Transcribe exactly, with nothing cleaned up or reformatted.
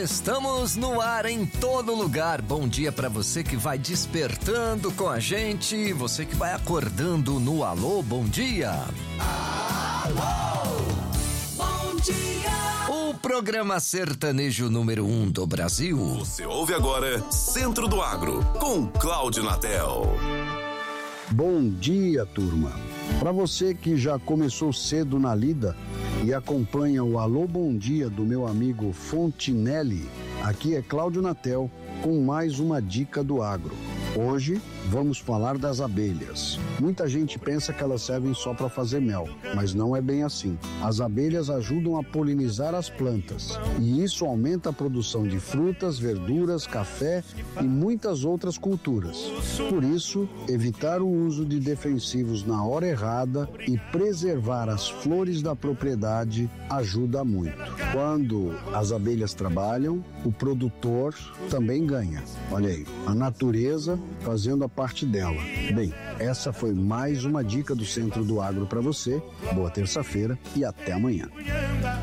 Estamos no ar em todo lugar. Bom dia para você que vai despertando com a gente, você que vai acordando no Alô, bom dia. Alô, bom dia. O programa sertanejo número um do Brasil. Você ouve agora Centro do Agro, com Cláudio Natel. Bom dia, turma. Para você que já começou cedo na lida e acompanha o Alô Bom Dia do meu amigo Fontinelli, aqui é Cláudio Natel com mais uma dica do agro. Hoje vamos falar das abelhas. Muita gente pensa que elas servem só para fazer mel, mas não é bem assim. As abelhas ajudam a polinizar as plantas e isso aumenta a produção de frutas, verduras, café e muitas outras culturas. Por isso, evitar o uso de defensivos na hora errada e preservar as flores da propriedade ajuda muito. Quando as abelhas trabalham, o produtor também ganha. Olha aí, a natureza fazendo a parte dela. Bem, essa foi mais uma dica do Centro do Agro para você. Boa terça-feira e até amanhã.